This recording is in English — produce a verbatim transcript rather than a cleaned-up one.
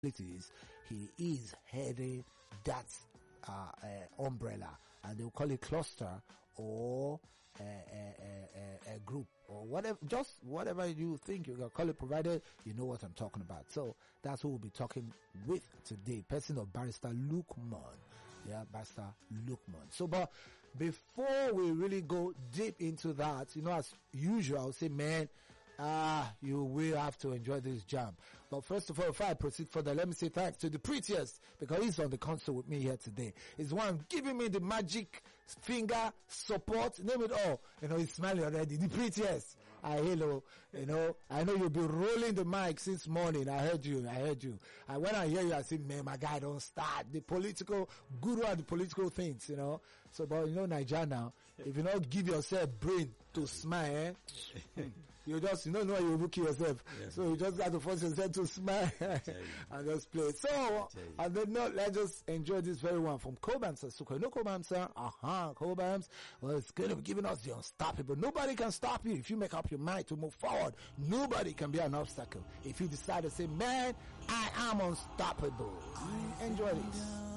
responsibilities, he is heading that uh, uh, umbrella, and they'll call it cluster or a, a, a, a group or whatever, just whatever you think you can call it, provided you know what I'm talking about. So that's who we'll be talking with today, person of Barrister Lukman. Yeah, Barrister Lukman. So, but before we really go deep into that, you know, as usual, I'll say, man, Ah, you will have to enjoy this jam. But first of all, before I proceed further, let me say thanks to the prettiest, because he's on the console with me here today. He's the one giving me the magic finger support, name it all. You know, he's smiling already. The prettiest. Ah, hello. You know, I know you've been rolling the mic since morning. I heard you. I heard you. And when I hear you, I say, man, my guy, don't start. The political guru and the political things, you know. So, but you know, Nigeria now, if you don't give yourself brain to smile, eh, you just, you don't know you will kill yourself. Yeah. So you just have to force yourself to smile and just play. So, and then no, let's just enjoy this very one from Cobhams Asuquo. You know Cobhams, sir? Uh-huh, Cobhams. Well, it's going to be giving us the unstoppable. Nobody can stop you if you make up your mind to move forward. Nobody can be an obstacle if you decide to say, man, I am unstoppable. Enjoy this.